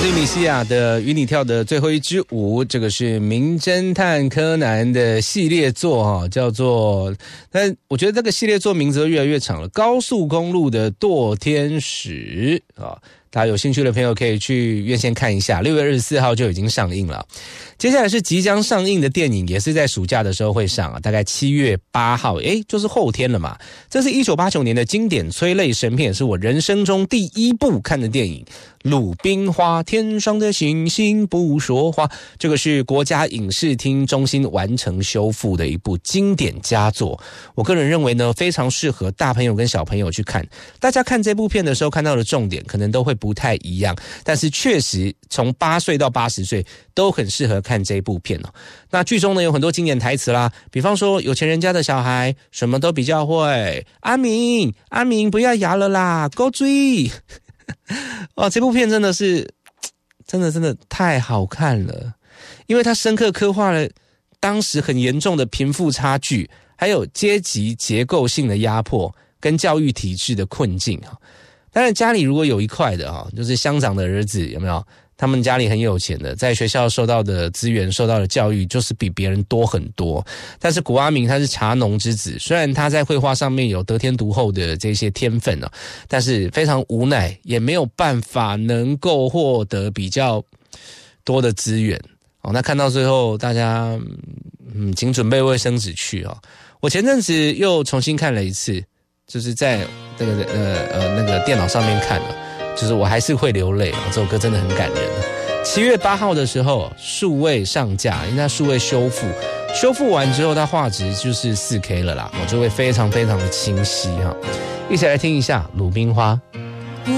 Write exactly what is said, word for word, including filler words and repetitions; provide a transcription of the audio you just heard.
是米西亚的《与你跳的最后一支舞》，这个是名侦探柯南的系列作哈，叫做，但我觉得这个系列作名字都越来越长了，《高速公路的堕天使》啊。大家有兴趣的朋友可以去院线看一下，六月二十四号就已经上映了。接下来是即将上映的电影，也是在暑假的时候会上啊，大概七月八号，诶，就是后天了嘛。这是一九八九年的经典催泪神片，是我人生中第一部看的电影。鲁冰花，天上的星星不说话，这个是国家影视厅中心完成修复的一部经典佳作。我个人认为呢，非常适合大朋友跟小朋友去看。大家看这部片的时候看到的重点可能都会不太一样，但是确实从八岁到八十岁都很适合看这部片哦。那剧中呢有很多经典台词啦，比方说有钱人家的小孩什么都比较会，阿明阿明不要摇了啦，勾追。哦，这部片真的是真的真的太好看了，因为它深刻刻画了当时很严重的贫富差距，还有阶级结构性的压迫跟教育体制的困境。当然家里如果有一块的，就是乡长的儿子，有没有？他们家里很有钱的，在学校受到的资源、受到的教育就是比别人多很多。但是古阿明他是茶农之子，虽然他在绘画上面有得天独厚的这些天分哦，但是非常无奈，也没有办法能够获得比较多的资源哦。那看到最后，大家嗯，请准备卫生纸去哦。我前阵子又重新看了一次，就是在这个呃呃那个电脑上面看了。就是我还是会流泪啊，这首歌真的很感人。七月八号的时候，数位上架，因为它数位修复，修复完之后，它画质就是 四 K 了啦，就会非常非常的清晰哈。一起来听一下《鲁冰花》。